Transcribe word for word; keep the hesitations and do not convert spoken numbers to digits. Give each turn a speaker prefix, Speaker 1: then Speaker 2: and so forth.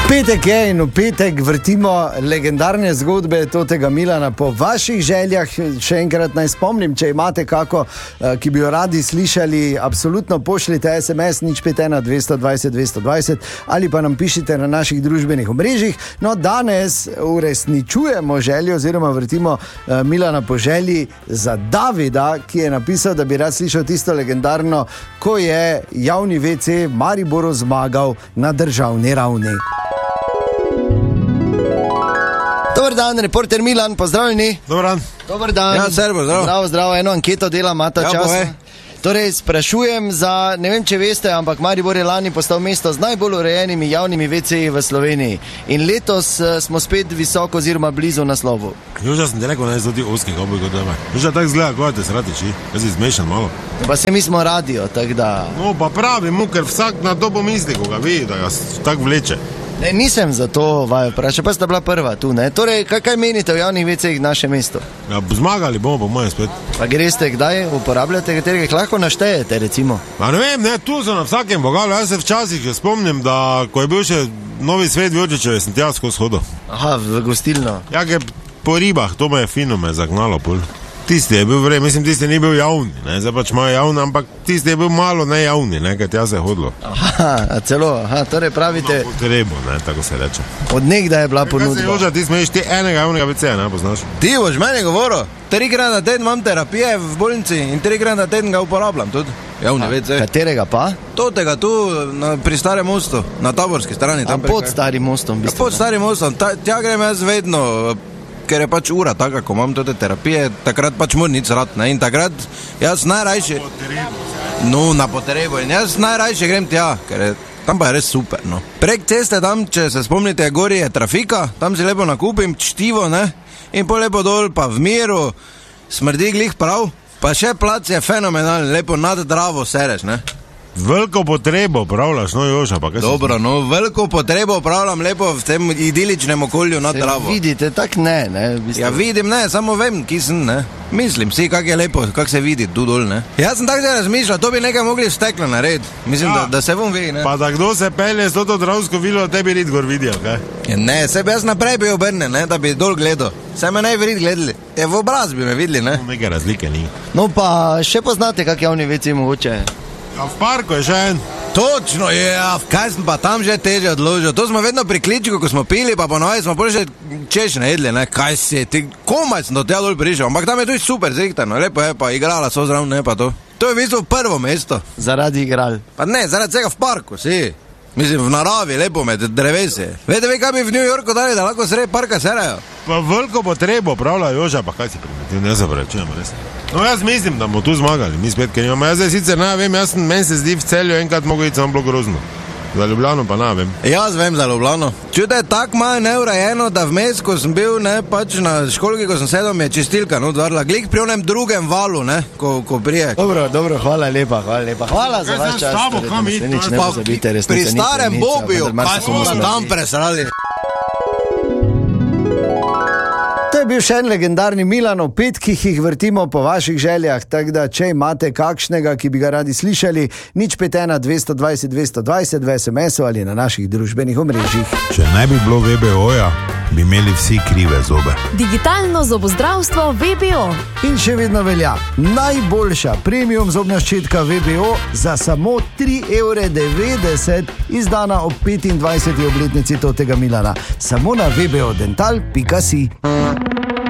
Speaker 1: Petek je in v petek vrtimo legendarne zgodbe totega Milana po vaših željah. Še enkrat naj spomnim, če imate kako, ki bi jo radi slišali, absolutno pošljite es em es nič pet ena dvesto dvajset dvesto dvajset ali pa nam pišite na naših družbenih omrežjih. No, danes uresničujemo željo oziroma vrtimo Milana po želji za Davida, ki je napisal, da bi rad slišal tisto legendarno, ko je javni ve ce v Mariboru zmagal na državni ravni. Dobar dan, reporter Milan, pozdravljeni.
Speaker 2: Dobar dan.
Speaker 1: Dobar dan.
Speaker 2: Ja, servo, zdravo.
Speaker 1: Zdravo, zdravo, eno anketo dela, imata
Speaker 2: Ja,
Speaker 1: čas.
Speaker 2: povej.
Speaker 1: Torej, sprašujem za, ne vem, če veste, ampak Maribor je lani postal mesto z najbolj urejenimi javnimi ve ce-ji v Sloveniji. In letos uh, smo spet visoko oziroma blizu naslovu.
Speaker 2: Juža sem ti rekel, ne zdi oskih oboj kot doma. Juža tako zgleda, ko te sratiči, jaz si zmešan malo.
Speaker 1: Pa se mi smo radio, tako da...
Speaker 2: No, pa pravi mu, ker vsak na to pomisli, ko ga vidi, da ga s- tako vleče.
Speaker 1: Ne, nisem za to vaju vprašal, pa sta bila prva tu, ne? Torej, kaj, kaj menite o javnih ve ce-jih naše mesto?
Speaker 2: Ja, zmagali bomo po mojem spet.
Speaker 1: Pa greste kdaj, uporabljate katerega, jih lahko naštejete, recimo?
Speaker 2: Pa ne vem, ne, tu so na vsakem bogalu, jaz se včasih še spomnim, da ko je bil še Novi Svet Vjočičeve, sem tja skozi hodil.
Speaker 1: Aha, v gostilno.
Speaker 2: Ja, ker po ribah, to me je fino me zagnalo pol. Tisti je bil vrej, mislim, tisti ni bil javni, ne, zdaj pač ima javni, ampak tisti je bil malo nejavni, ne, ker tja se je hodilo.
Speaker 1: Aha, a celo, aha, torej pravite,
Speaker 2: Po trebu, ne, tako se reče.
Speaker 1: od nekdaj je bila
Speaker 2: Kaj se
Speaker 1: ponudba.
Speaker 2: Joža, ti smeješ ti enega javnega ve ce-ja, ne poznaš?
Speaker 3: Ti boš meni govoril, trikrat na teden imam terapije v bolnici in trikrat na teden ga uporabljam tudi. Javni ve ce.
Speaker 1: Katerega pa?
Speaker 3: Totega tu na, pri starem mostu, na Taborski strani.
Speaker 1: A
Speaker 3: tam
Speaker 1: pod
Speaker 3: prek-
Speaker 1: starim mostom, v
Speaker 3: Ja,
Speaker 1: bistvu.
Speaker 3: pod starim mostom, ta, tja grem jaz vedno, ker je pač ura taka, ko imam tote terapije, takrat pač moram nič rad, ne, in takrat jaz najrajše... No, na potrebo, in jaz najrajše grem tja, ker je tam pa je res super, no. Prek ceste tam, če se spomnite, gori je trafika, tam si lepo nakupim čtivo, ne, in pol lepo dol, pa v miru, smrdi glih prav, pa še plac je fenomenalen, lepo nad Dravo sereš, ne.
Speaker 2: Veliko potrebo pravljaš, no Joža, pa kaj se...
Speaker 3: Dobro, no, veliko potrebo upravljam lepo v tem idiličnem okolju nad
Speaker 1: Se
Speaker 3: Dravo.
Speaker 1: vidite, tak ne, ne, v bistvu.
Speaker 3: Ja, vidim, ne, samo vem, ki sem, ne. Mislim si, kak je lepo, kak se vidi tu dol, ne. Jaz sem tako se razmišljal, to bi nekaj mogli v steklo narediti. Mislim,
Speaker 2: Ja.
Speaker 3: da, da se bom vidi, ne.
Speaker 2: Pa da kdo se pelje s toto dravsko vilo, tebi rid gor vidijo, kaj?
Speaker 3: Ja, ne, se bi jaz naprej bi obrnil, ne, da bi dol gledal. Se me ne bi vid gledali. Ja, v obraz bi me videli, ne.
Speaker 2: Neke razlike ni.
Speaker 1: No pa še poznate kak javni ve ce mogoče?
Speaker 2: A v parku je še en.
Speaker 3: Točno, ja, kaj sem pa tam že teže odložil. To smo vedno pri kličku, ko smo pili, pa ponovaj smo pol še češne jedli, ne, kaj si, ti komaj sem do tega dol prišel, ampak tam je tudi super zrihtano, lepo je, pa igrala so zraven, ne, pa to. To je v bistvu prvo mesto.
Speaker 1: Zaradi igral.
Speaker 3: Pa ne, zaradi vsega v parku, si. Mislim, v naravi, lepo med drevesi. Vete, vi kaj bi v New Yorku dali, da lahko sredi parka serajo?
Speaker 2: Pa veliko potrebo pravlja Joža, pa kaj si primitiv, ne zavrečujem, res. No jaz mislim, da bomo tu zmagali, mi spet, ker imamo, jaz zdaj sicer ne vem, jaz sem, meni se zdi v Celju enkrat mogo iti samo bilo grozno. Za Ljubljano pa ne vem.
Speaker 3: Jaz vem za Ljubljano. Čude, tako malo neurejeno, da vmes, ko sem bil, ne, pač na školki, ko sem sedel, mi je čistilka, no, dvarla, glik pri onem drugem valu, ne, ko, ko prije.
Speaker 1: Dobro, dobro, hvala lepa, hvala lepa. Hvala za
Speaker 2: Kaj
Speaker 1: vaš
Speaker 2: sem s
Speaker 1: čas.
Speaker 2: tabo,
Speaker 1: torej,
Speaker 2: kam
Speaker 1: da
Speaker 2: iti,
Speaker 1: se nič
Speaker 2: to je
Speaker 1: ne
Speaker 2: pa
Speaker 1: pozabite, resnica
Speaker 3: Pri
Speaker 1: ni
Speaker 3: starem
Speaker 1: plenica,
Speaker 3: Bobiju,
Speaker 1: vendar mar
Speaker 3: kaj
Speaker 1: se
Speaker 3: smo
Speaker 1: komu
Speaker 3: tam
Speaker 1: smrdi.
Speaker 3: presrali.
Speaker 1: To je bil še en legendarni Milan, o petkih jih vrtimo po vaših željah, tako da če imate kakšnega, ki bi ga radi slišali, nič pet ena dvesto dvajset dvesto dvajset v es em esu ali na naših družbenih omrežjih.
Speaker 4: Če ne bi bilo ve be oja, bi imeli vsi krive zobe.
Speaker 5: Digitalno zobozdravstvo ve be o.
Speaker 1: In še vedno velja, najboljša premium zobna ščetka ve be o za samo tri evre devetdeset, izdana ob petindvajseti obletnici totega Milana. Samo na ve be o dental pika si.